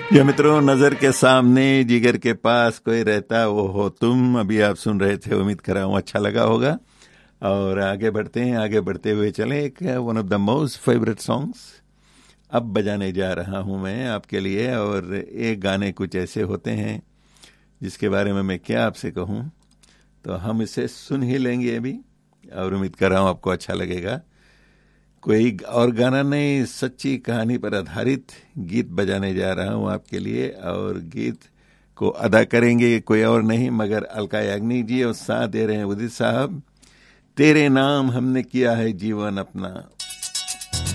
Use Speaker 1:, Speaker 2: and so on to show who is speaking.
Speaker 1: ये मित्रों, नजर के सामने जिगर के पास कोई रहता वो हो तुम, अभी आप सुन रहे थे। उम्मीद कर रहा हूँ अच्छा लगा होगा। और आगे बढ़ते हैं, आगे बढ़ते हुए चलें। एक one of the most favourite songs अब बजाने जा रहा हूँ मैं आपके लिए। और एक गाने कुछ ऐसे होते हैं जिसके बारे में मैं क्या आपसे कहूँ, तो हम इसे सुन ही लेंगे अभी। और उम्मीद कर रहा हूँ आपको अच्छा लगेगा। कोई और गाना नहीं, सच्ची कहानी पर आधारित गीत बजाने जा रहा हूँ आपके लिए। और गीत को अदा करेंगे कोई और नहीं मगर अलका याग्निक जी, और साथ दे रहे हैं उदित साहब। तेरे नाम हमने किया है जीवन अपना।